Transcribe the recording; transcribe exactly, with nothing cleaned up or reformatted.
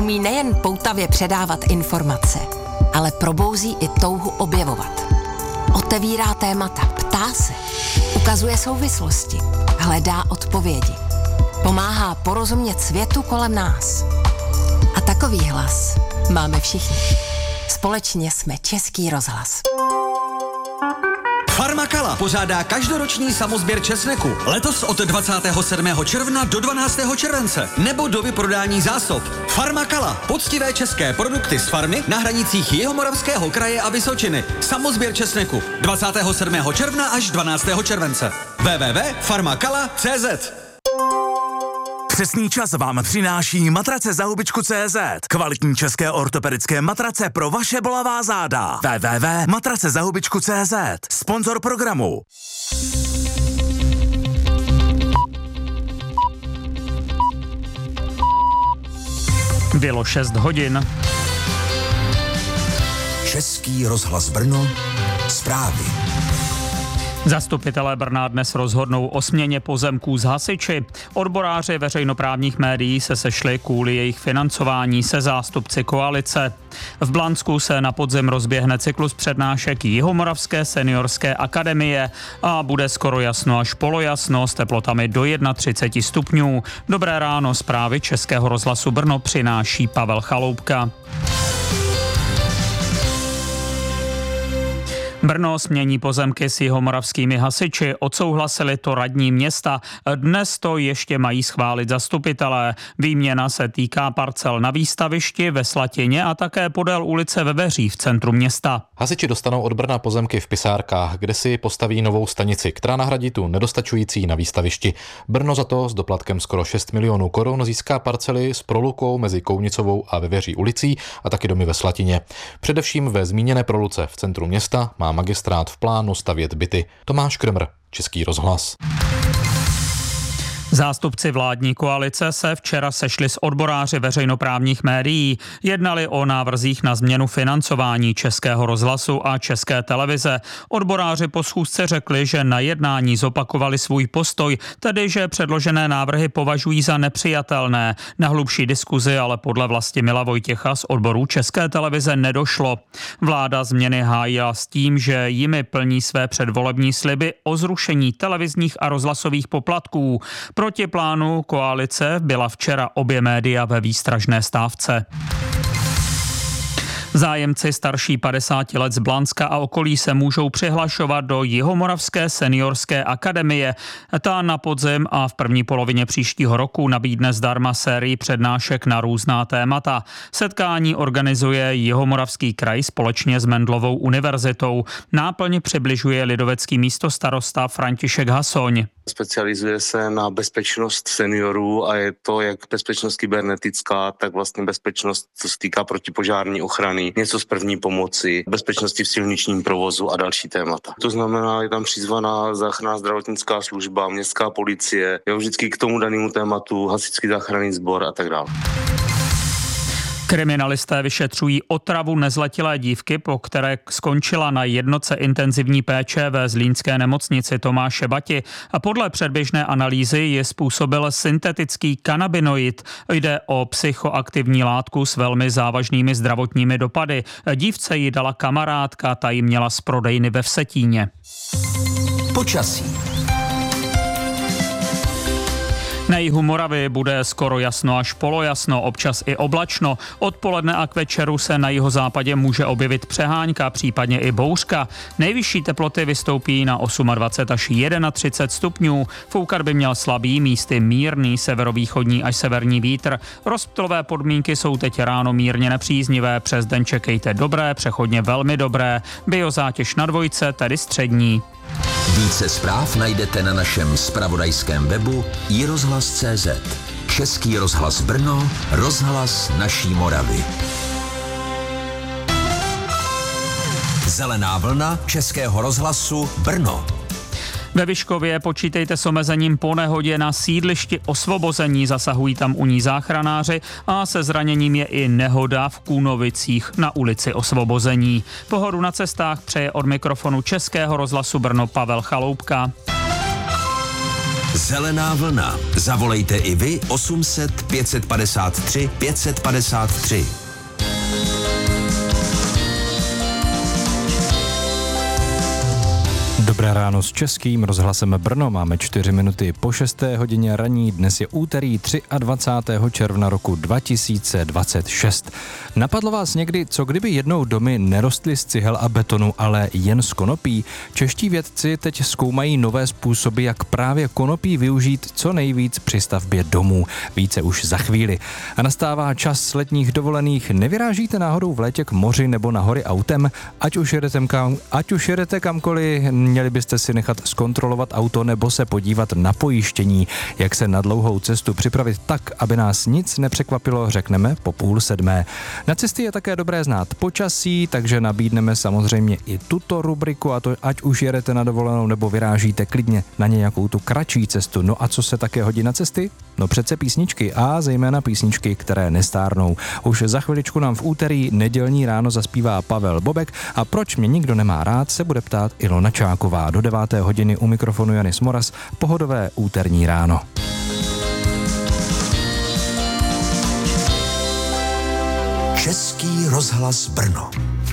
umí nejen poutavě předávat informace, ale probouzí i touhu objevovat. Otevírá témata, ptá se, ukazuje souvislosti, hledá odpovědi. Pomáhá porozumět světu kolem nás. A takový hlas máme všichni. Společně jsme Český rozhlas. Farmakala pořádá každoroční samosběr česneku. Letos od dvacátého sedmého června do dvanáctého července. Nebo do vyprodání zásob. Farmakala. Poctivé české produkty z farmy na hranicích Jihomoravského kraje a Vysočiny. Samosběr česneku. dvacátého sedmého června až dvanáctého července. w w w tečka farmakala tečka c z. Přesný čas vám přináší matrace za hubičku tečka cé zet. Kvalitní české ortopedické matrace pro vaše bolavá záda. w w w tečka matrace za hubičku tečka cé zet. Sponzor programu. Bylo šest hodin. Český rozhlas Brno. Zprávy. Zastupitelé Brna dnes rozhodnou o směně pozemků s hasiči. Odboráři veřejnoprávních médií se sešli kvůli jejich financování se zástupci koalice. V Blansku se na podzim rozběhne cyklus přednášek Jihomoravské seniorské akademie a bude skoro jasno až polojasno s teplotami do třicet jedna stupňů. Dobré ráno, zprávy Českého rozhlasu Brno přináší Pavel Chaloupka. Brno smění pozemky s jihomoravskými hasiči, odsouhlasili to radní města. Dnes to ještě mají schválit zastupitelé. Výměna se týká parcel na Výstavišti, ve Slatině a také podél ulice Veveří v centru města. Hasiči dostanou od Brna pozemky v Pisárkách, kde si postaví novou stanici, která nahradí tu nedostačující na Výstavišti. Brno za to s doplatkem skoro šest milionů korun získá parcely s prolukou mezi Kounicovou a Veveří ulicí a taky domy ve Slatině. Především ve zmíněné proluce v centru města má magistrát v plánu stavět byty. Tomáš Krmr, Český rozhlas. Zástupci vládní koalice se včera sešli s odboráři veřejnoprávních médií. Jednali o návrzích na změnu financování Českého rozhlasu a České televize. Odboráři po schůzce řekli, že na jednání zopakovali svůj postoj, tedy že předložené návrhy považují za nepřijatelné. Na hlubší diskuzi ale podle Vlastimila Vojtěcha z odborů České televize nedošlo. Vláda změny hájila s tím, že jimi plní své předvolební sliby o zrušení televizních a rozhlasových poplatků. Proti plánu koalice byla včera obě média ve výstražné stávce. Zájemci starší padesáti let z Blanska a okolí se můžou přihlašovat do Jihomoravské seniorské akademie. Ta na podzim a v první polovině příštího roku nabídne zdarma sérii přednášek na různá témata. Setkání organizuje Jihomoravský kraj společně s Mendelovou univerzitou. Náplň přibližuje lidovecký místostarosta František Hasoň. Specializuje se na bezpečnost seniorů a je to jak bezpečnost kybernetická, tak vlastně bezpečnost, co se týká protipožární ochrany, něco z první pomoci, bezpečnosti v silničním provozu a další témata. To znamená, je tam přizvaná záchranná zdravotnická služba, městská policie, je vždycky k tomu danému tématu hasičský záchranný sbor a tak dále. Kriminalisté vyšetřují otravu nezletilé dívky, po které skončila na jednotce intenzivní péče ve zlínské nemocnici Tomáše Bati. A podle předběžné analýzy je způsobil syntetický kanabinoid. Jde o psychoaktivní látku s velmi závažnými zdravotními dopady. Dívce ji dala kamarádka, ta ji měla z prodejny ve Vsetíně. Počasí. Na jihu Moravy bude skoro jasno až polojasno, občas i oblačno. Odpoledne a k večeru se na jihozápadě může objevit přehánka, případně i bouřka. Nejvyšší teploty vystoupí na dvacet osm až třicet jedna stupňů. Foukat by měl slabý, místy mírný severovýchodní až severní vítr. Rozptylové podmínky jsou teď ráno mírně nepříznivé, přes den čekejte dobré, přechodně velmi dobré. Biozátěž na dvojce, tedy střední. Více zpráv najdete na našem zpravodajském webu i rozhlas tečka cé zet. Český rozhlas Brno, rozhlas naší Moravy. Zelená vlna Českého rozhlasu Brno. Ve Vyškově počítejte s omezením po nehodě na sídlišti Osvobození, zasahují tam u ní záchranáři a se zraněním je i nehoda v Kůnovicích na ulici Osvobození. Pohodu na cestách přeje od mikrofonu Českého rozhlasu Brno Pavel Chaloupka. Zelená vlna. Zavolejte i vy osm set pět padesát tři pět padesát tři. Dobré ráno s Českým rozhlasem Brno. Máme čtyři minuty po šesté hodině raní. Dnes je úterý dvacátého třetího června roku dva tisíce dvacet šest. Napadlo vás někdy, co kdyby jednou domy nerostly z cihel a betonu, ale jen z konopí? Čeští vědci teď zkoumají nové způsoby, jak právě konopí využít co nejvíc při stavbě domů. Více už za chvíli. A nastává čas letních dovolených. Nevyrážíte náhodou v létě k moři nebo na hory autem? Ať už jedete, kam, ať už jedete kamkoliv, měli byste si nechat zkontrolovat auto nebo se podívat na pojištění. Jak se na dlouhou cestu připravit tak, aby nás nic nepřekvapilo, řekneme po půl sedmé. Na cesty je také dobré znát počasí, takže nabídneme samozřejmě i tuto rubriku, a to ať už jedete na dovolenou nebo vyrážíte klidně na nějakou tu kratší cestu. No a co se také hodí na cesty? No přece písničky, a zejména písničky, které nestárnou. Už za chviličku nám v úterý nedělní ráno zaspívá Pavel Bobek a proč mě nikdo nemá rád, se bude ptát Ilona Čáková. Do deváté hodiny u mikrofonu Janis Moras, pohodové úterní ráno. Český rozhlas Brno.